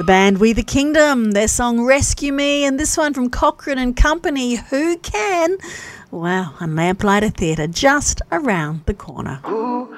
band We the Kingdom, their song Rescue Me, and this one from Cochrane and Company, Who Can? Wow, and Lamplighter Theatre just around the corner. Ooh.